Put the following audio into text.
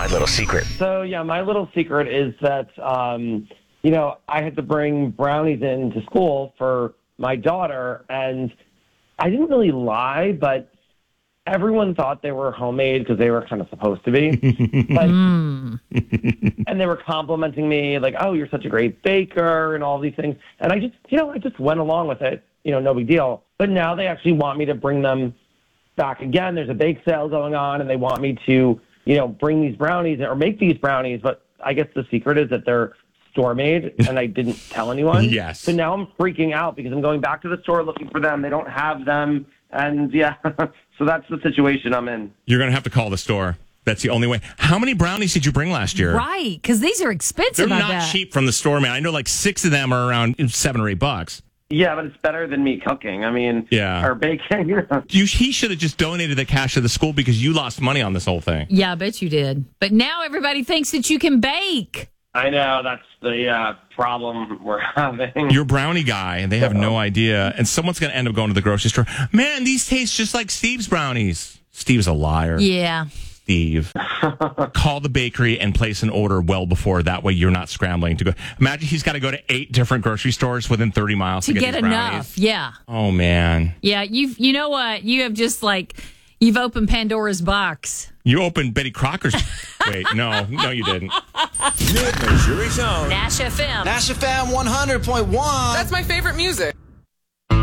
little secret? So, yeah, my little secret is that, I had to bring brownies into school for my daughter, and I didn't really lie, but everyone thought they were homemade because they were kind of supposed to be. And they were complimenting me, like, oh, you're such a great baker and all these things. And I just went along with it, no big deal. But now they actually want me to bring them back again. There's a bake sale going on, and they want me to, bring these brownies or make these brownies. But I guess the secret is that they're store made, and I didn't tell anyone. Yes. So now I'm freaking out because I'm going back to the store looking for them. They don't have them. And yeah, so that's the situation I'm in. You're going to have to call the store. That's the only way. How many brownies did you bring last year? Right, because these are expensive. They're not cheap from the store, man. I know like 6 of them are around $7 or $8. Yeah, but it's better than me cooking. I mean, or baking. He should have just donated the cash to the school because you lost money on this whole thing. Yeah, I bet you did. But now everybody thinks that you can bake. I know, that's the problem we're having. You're a brownie guy, and they have no idea. And someone's going to end up going to the grocery store. Man, these taste just like Steve's brownies. Steve's a liar. Yeah. Steve. Call the bakery and place an order well before. That way you're not scrambling to go. Imagine he's got to go to 8 different grocery stores within 30 miles to get these brownies. Enough. Yeah. Oh, man. Yeah, you know what? You have just you've opened Pandora's box. You opened Betty Crocker's. Wait, no, you didn't. Missouri's own Nash FM. Nash FM 100.1. That's my favorite music.